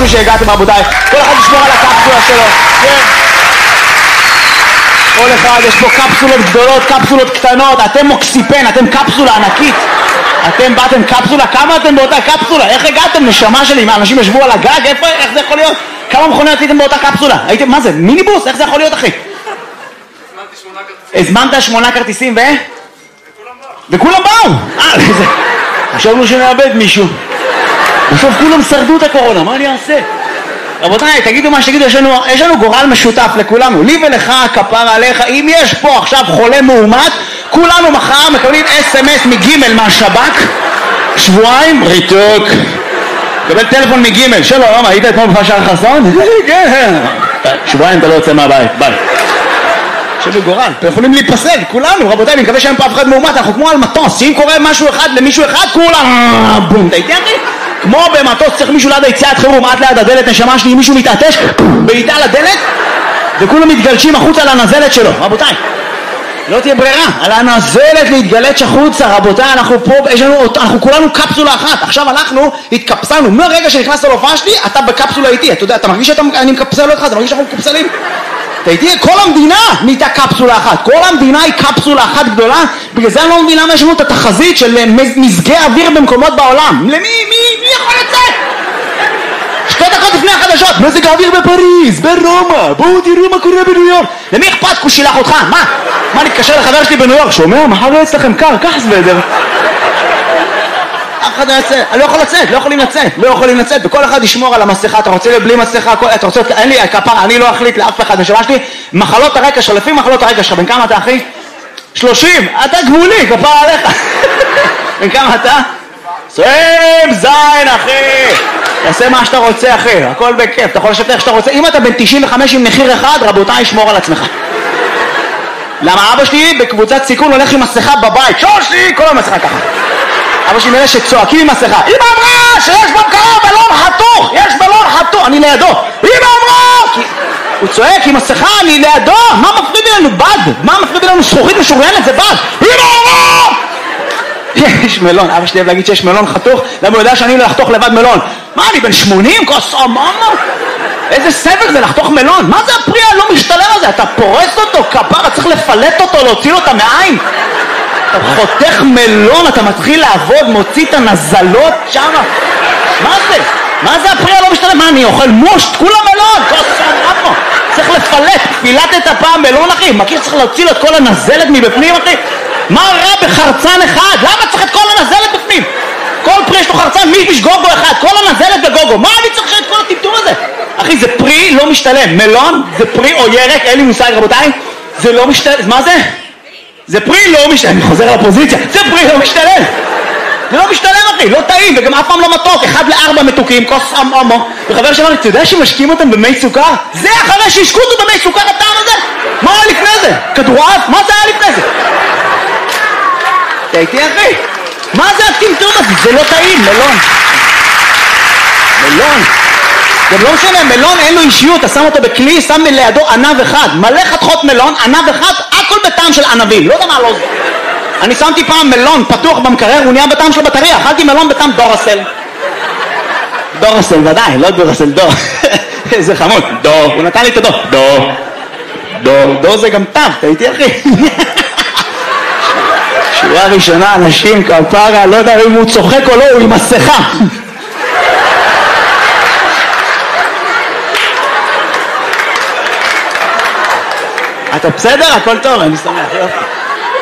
שהגעתם רבותיי. כל אחד ישמור על הקפסולה שלו. כן. כל אחד, יש פה קפסולות גדולות, קפסולות קטנות, אתם מוקסיפן, אתם קפסולה ענקית. אתם באתם קפסולה, כמה אתם באותה קפסולה? איך הגעתם? נשמה שלי, מה, אנשים ישבו על הגג? איפה, איך זה יכול להיות? כמה מכוניות עשיתם באותה קפסולה? הייתם, מה זה, מיניבוס? איך זה יכול להיות, אחי? הזמנת 8 כרטיסים ו? וכולם באו! חשבנו שנאבד מישהו. בסוף כולם שרדו את הקורונה, מה אני אעשה? רבותיי, תגידו מה שתגידו, יש לנו גורל משותף לכולנו, לי ולך, כפרה עליך. אם יש פה עכשיו חולה מאומת, כולנו מחר מקבלים SMS מגימל מהשב"כ, שבועיים, ריתוק. קבל טלפון מגימל, שלום, היית אתמול בפשער חסון? כן, שבועיים אתה לא יוצא מהבית, ביי. שבו גורל, אתם יכולים להיפסל, כולנו, רבותיי, אני מקווה שאין פה אף אחד מאומת, אנחנו כמו על מטוס, אם קורה משהו אחד למישהו אחד, כולם, בום, אתה איתי אחי? כמו במטוס צריך מישהו ליד היציאת חירום, עד ליד הדלת, נשמה שלי, אם מישהו מתעטש, בעיטה לדלת, וכולם מתגלשים החוצה על הנזלת שלו, רבותיי. לא תהיה ברירה, על הנזלת להתגלץ' החוצה, רבותיי, אנחנו פה, אנחנו כולנו קפסולה אחת, עכשיו אנחנו התקפסלנו, מהרגע שנכנסת להופעה שלי, אתה בקפסולה איתי, אתה יודע, אתה מרגיש שאני מקפסל אותך, אתה מרגיש שאנחנו מקפסלים? אתה איתי, כל המדינה נהייתה קפסולה אחת, כל המדינה היא קפסולה אחת גדולה, בגלל זה אני לא מבין למה יש לנו את התחזית של מזגי אוויר במקומות בעולם. למי יכול לצאת? 2 דקות לפני החדשות, מזג האוויר בפריז, ברומא, בואו תראו מה קורה בניו יורק. למי אכפת? הוא שילח אותך, מה נתקשר לחבר שלי בניו יורק, שומע, מחר לא אצלכם קר, קח סוודר. אף אחד לא יצא, אני לא יכולים לצאת, וכל אחד ישמור על המסכה, אתה רוצה בלי מסכה, אתה רוצה, אין לי כפרה, אני לא אחליט לאף אחד, נשמה שלי, מחלות הרקע שלך, לפי מחלות הרקע שלך, בן כמה אתה אחי? 30, אתה גבולי, כפרה עליך. בן כמה אתה? 20 זין אחי, תעשה מה שאתה רוצה אחי, הכל בכיף, אתה יכול לשבת איך שאתה רוצה, אם אתה בן 95 עם מחיר אחד, רבותיי, שמור על עצמך. למה אבא שלי בקבוצת סיכון הולך עם מסכה בבית, שושי, כל המסכה ככה. אבא שלי מאלה שצועקים עם מסכה, אמא אמרה שיש במקרוב בלון חתוך, יש בלון חתוך, אני לידו, אמא אמרה, הוא צועק עם מסכה, אני לידו, מה מפריד לנו בד? מה מפריד לנו זכוכית משוריינת? זה בד, אמא אמרה! יש מלון, אבא שלי אוהב להגיד שיש מלון חתוך, למה הוא יודע שאני לא לחתוך לבד מלון? מה, אני בן 80? כוס אממה? איזה סבל זה לחתוך מלון? מה זה הפרי הלא משתלם הזה? אתה פורס אותו, כפרה, צריך לפלט אותו, להוציא לו את המעיים. אתה חותך מלון, אתה מתחיל לעבוד, מוציא את הנזלות שם. מה זה? מה זה הפרי הלא משתלם? מה, אני אוכל מושט? כולה מלון, כוס אממה. צריך לפלט, פילטת הפעם מלון אחי, מכיר שצריך להוציא לו את כל הנזלת מבפנים אחי? מה רע בחרצן אחד? למה צריך את כל הנזלת בפנים? כל פרי יש לו חרצן, מיש גוגו אחד, כל הנזלת בגוגו, מה אני צריך את כל הטמטום הזה? אחי, זה פרי לא משתלם, מלון זה פרי או ירק, אין לי מושג רבותיי, זה לא משתלם, מה זה? זה פרי לא משתלם, אני חוזר לפוזיציה, זה פרי לא משתלם, זה לא משתלם אחי, לא טעים, וגם אף פעם לא מתוק, 1-4 מתוקים, כוס אממו, וחבר שאמר לי, אתה יודע שמשקים אותם במי סוכר? זה אחרי שהשקו אותו במי סוכר הטעם הזה? מה היה לפני זה? כדורעף? מה זה היה לפני זה? אתה איתי אחי? מה זה הטמטום הזה? זה לא טעים, מלון. גם לא משנה, מלון אין לו אישיות, אתה שם אותו בכלי, שם לידו ענב אחד, מלא חתכות מלון, ענב אחד, הכל בטעם של ענבים, לא יודע מה לא זה. אני שמתי פעם מלון פתוח במקרר, הוא נהיה בטעם של בטריה, אכלתי מלון בטעם דורסל. דורסל, ודאי, לא דורסל, דור. איזה חמוד, דור, הוא נתן לי את הדור. דור זה גם טעם, אתה איתי אחי? שורה ראשונה, אנשים כפרה, לא יודע אם הוא צוחק או לא, הוא עם מסכה. אתה בסדר? הכל טוב, אני שמח, יופי.